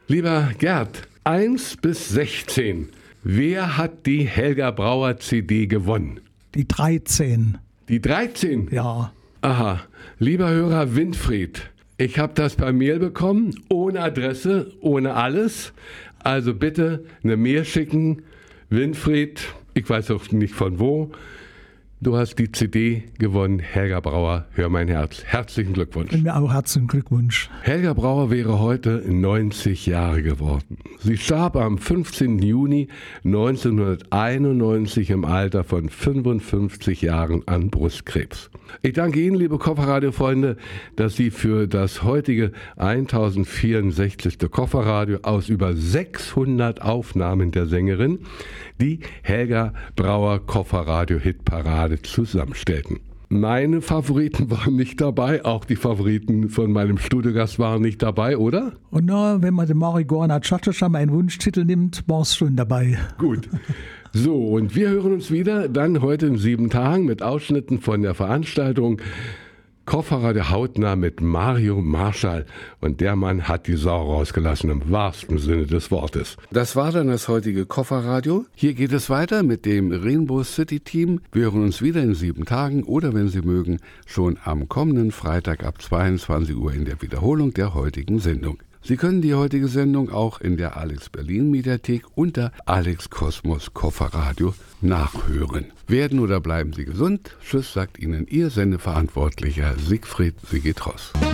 Lieber Gerd, 1 bis 16. Wer hat die Helga Brauer CD gewonnen? Die 13. Die 13? Ja. Aha. Lieber Hörer Winfried, ich habe das per Mail bekommen, ohne Adresse, ohne alles. Also bitte eine Mail schicken. Winfried, ich weiß auch nicht von wo. Du hast die CD gewonnen, Helga Brauer, Hör mein Herz. Herzlichen Glückwunsch. Und mir auch herzlichen Glückwunsch. Helga Brauer wäre heute 90 Jahre geworden. Sie starb am 15. Juni 1991 im Alter von 55 Jahren an Brustkrebs. Ich danke Ihnen, liebe Kofferradio-Freunde, dass Sie für das heutige 1064. Kofferradio aus über 600 Aufnahmen der Sängerin die Helga Brauer Kofferradio-Hitparade zusammenstellten. Meine Favoriten waren nicht dabei, auch die Favoriten von meinem Studiogast waren nicht dabei, oder? Und wenn man den Marihuana Cha-Cha-Cha, meinen Wunschtitel nimmt, war es schon dabei. Gut. So, und wir hören uns wieder dann heute in 7 Tagen mit Ausschnitten von der Veranstaltung Kofferradio hautnah mit Mario Marschall. Und der Mann hat die Sau rausgelassen im wahrsten Sinne des Wortes. Das war dann das heutige Kofferradio. Hier geht es weiter mit dem Rainbow City Team. Wir hören uns wieder in 7 Tagen oder, wenn Sie mögen, schon am kommenden Freitag ab 22 Uhr in der Wiederholung der heutigen Sendung. Sie können die heutige Sendung auch in der Alex Berlin Mediathek unter Alex Kosmos Kofferradio nachhören. Werden oder bleiben Sie gesund. Tschüss, sagt Ihnen Ihr Sendeverantwortlicher Siegfried Sigitros.